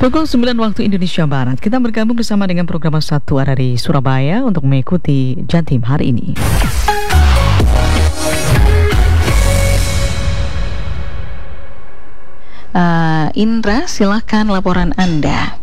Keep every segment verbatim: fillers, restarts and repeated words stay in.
Pukul sembilan waktu Indonesia Barat, kita bergabung bersama dengan program satu ada di Surabaya untuk mengikuti Jatim hari ini. Uh, Indra, silakan laporan Anda.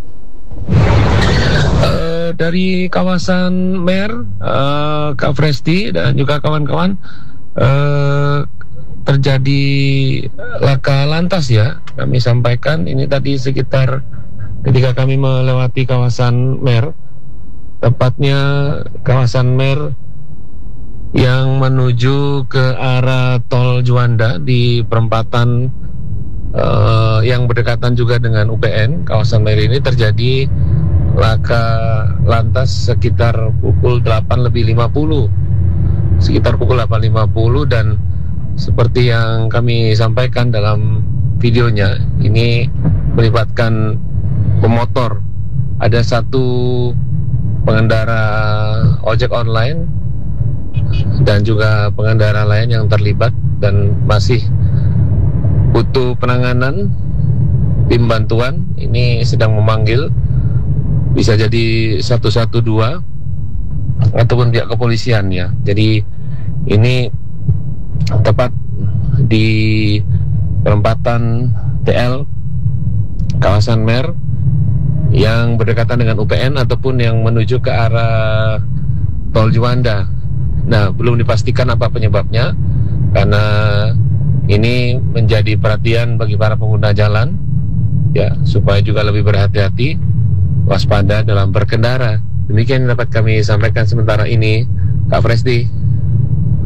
Uh, dari kawasan Mer, uh, Kak Fresti dan juga kawan-kawan, uh, terjadi laka lantas ya. Kami sampaikan ini tadi sekitar ketika kami melewati kawasan Mer, tepatnya kawasan Mer yang menuju ke arah tol Juanda di perempatan uh, yang berdekatan juga dengan U P N. Kawasan Mer ini terjadi laka lantas sekitar pukul delapan lebih lima puluh, sekitar pukul delapan lima puluh, dan seperti yang kami sampaikan dalam videonya, ini melibatkan pemotor. Ada satu pengendara ojek online dan juga pengendara lain yang terlibat dan masih butuh penanganan. Tim bantuan ini sedang memanggil, bisa jadi satu satu dua ataupun pihak kepolisian ya. Jadi ini tepat di perempatan T L kawasan Mer yang berdekatan dengan U P N ataupun yang menuju ke arah tol Juanda. Nah, belum dipastikan apa penyebabnya, karena ini menjadi perhatian bagi para pengguna jalan ya, supaya juga lebih berhati-hati, waspada dalam berkendara. Demikian yang dapat kami sampaikan sementara ini, Kak Fresti.